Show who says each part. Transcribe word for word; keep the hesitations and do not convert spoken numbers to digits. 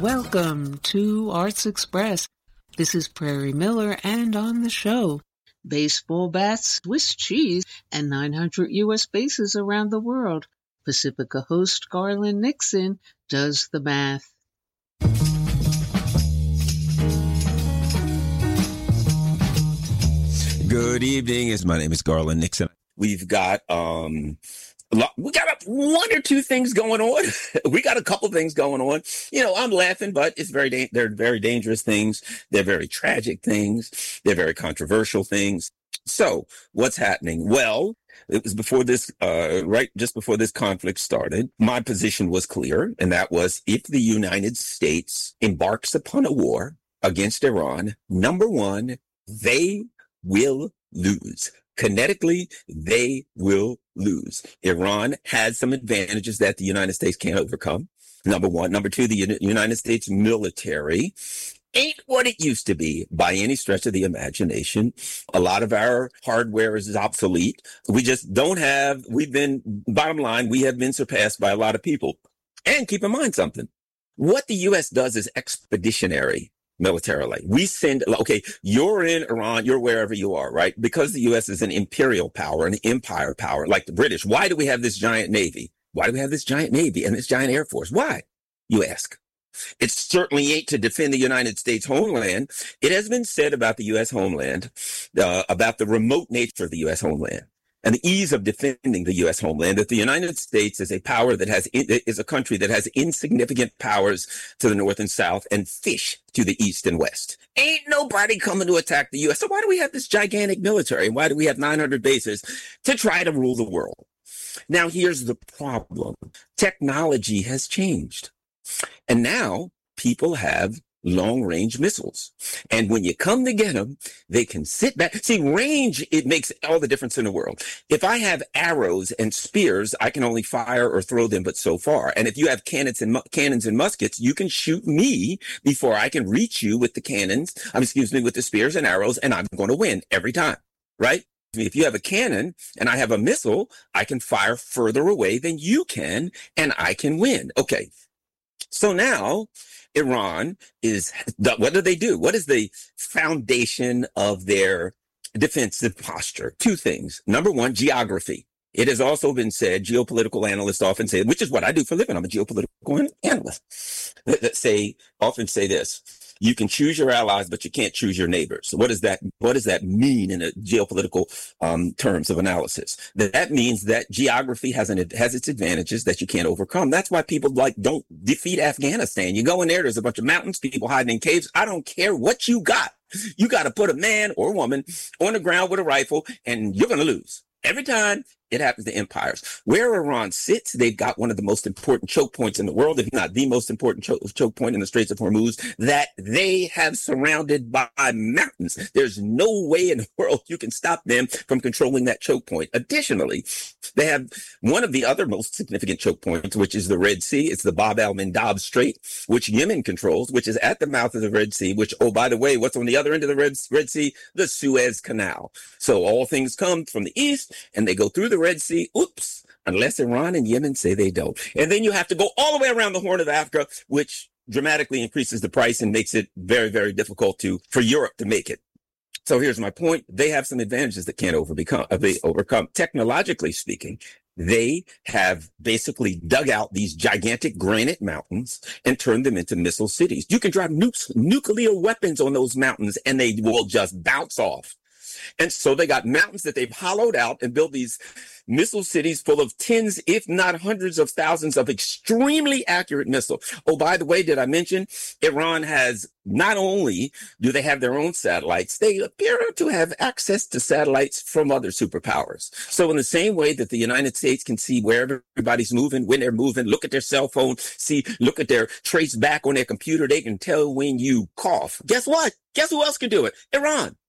Speaker 1: Welcome to Arts Express. This is Prairie Miller, and on the show, baseball bats, Swiss cheese, and nine hundred U S bases around the world. Pacifica host Garland Nixon does the math.
Speaker 2: Good evening. My name is Garland Nixon. We've got um, a lot, we got a, one or two things going on. We got a couple things going on. You know, I'm laughing, but it's very da- they're very dangerous things. They're very tragic things. They're very controversial things. So, what's happening? Well, it was before this, uh, right just before this conflict started. My position was clear, and that was if the United States embarks upon a war against Iran, number one, they will lose. Kinetically, they will lose. Iran has some advantages that the United States can't overcome. Number one. Number two, the U- United States military ain't what it used to be by any stretch of the imagination. A lot of our hardware is obsolete. We just don't have, we've been, bottom line, we have been surpassed by a lot of people. And keep in mind something. What the U S does is expeditionary. Militarily, we send, okay, you're in Iran, you're wherever you are, right? Because the U S is an imperial power, an empire power, like the British. Why do we have this giant navy? Why do we have this giant navy and this giant air force? Why, you ask? It certainly ain't to defend the United States homeland. It has been said about the U S homeland, uh, about the remote nature of the U S homeland and the ease of defending the U S homeland, that the United States is a power that has, is a country that has insignificant powers to the north and south and fish to the east and west. Ain't nobody coming to attack the U S. So why do we have this gigantic military? Why do we have nine hundred bases to try to rule the world? Now, here's the problem. Technology has changed. And now people have long-range missiles. And when you come to get them, they can sit back. See, range, it makes all the difference in the world. If I have arrows and spears, I can only fire or throw them but so far. And if you have cannons and mu- cannons and muskets, you can shoot me before I can reach you with the cannons, um, excuse me, with the spears and arrows, and I'm going to win every time, right? If you have a cannon and I have a missile, I can fire further away than you can, and I can win. Okay. So now Iran is, what do they do? What is the foundation of their defensive posture? Two things. Number one, geography. It has also been said, geopolitical analysts often say, which is what I do for a living. I'm a geopolitical analyst. That say, often say this. You can choose your allies, but you can't choose your neighbors. So what does that, what does that mean in a geopolitical um, terms of analysis? That means that geography has an, has its advantages that you can't overcome. That's why people like don't defeat Afghanistan. You go in there, there's a bunch of mountains, people hiding in caves. I don't care what you got. You got to put a man or a woman on the ground with a rifle and you're going to lose. Every time it happens to empires. Where Iran sits, they've got one of the most important choke points in the world, if not the most important cho- choke point in the Straits of Hormuz, that they have surrounded by mountains. There's no way in the world you can stop them from controlling that choke point. Additionally, they have one of the other most significant choke points, which is the Red Sea. It's the Bab al-Mandab Strait, which Yemen controls, which is at the mouth of the Red Sea, which, oh, by the way, what's on the other end of the Red, Red Sea? The Suez Canal. So all things come from the east and they go through the Red Sea. Oops, unless Iran and Yemen say they don't. And then you have to go all the way around the Horn of Africa, which dramatically increases the price and makes it very, very difficult to for Europe to make it. So here's my point. They have some advantages that can't overcome, uh, they overcome. Technologically speaking, they have basically dug out these gigantic granite mountains and turned them into missile cities. You can drop nukes, nuclear weapons on those mountains and they will just bounce off. And so they got mountains that they've hollowed out and built these missile cities full of tens, if not hundreds of thousands of extremely accurate missiles. Oh, by the way, did I mention Iran has not only do they have their own satellites, they appear to have access to satellites from other superpowers. So in the same way that the United States can see where everybody's moving, when they're moving, look at their cell phone, see, look at their trace back on their computer, they can tell when you cough. Guess what? Guess who else can do it? Iran.